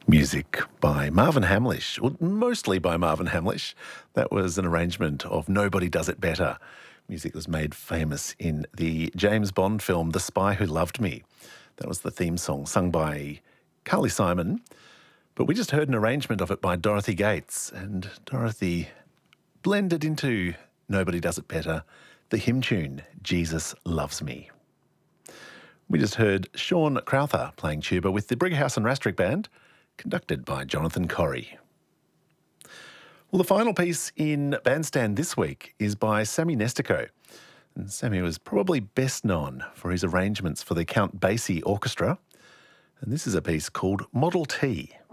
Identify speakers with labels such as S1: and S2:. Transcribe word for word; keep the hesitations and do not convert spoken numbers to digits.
S1: Music by Marvin Hamlish, or mostly by Marvin Hamlish. That was an arrangement of Nobody Does It Better. Music was made famous in the James Bond film The Spy Who Loved Me. That was the theme song sung by Carly Simon. But we just heard an arrangement of it by Dorothy Gates, and Dorothy blended into Nobody Does It Better the hymn tune, Jesus Loves Me. We just heard Sean Crowther playing tuba with the Brighouse and Rastrick Band, conducted by Jonathan Corrie. Well, the final piece in Bandstand this week is by Sammy Nestico. And Sammy was probably best known for his arrangements for the Count Basie Orchestra. And this is a piece called Model T.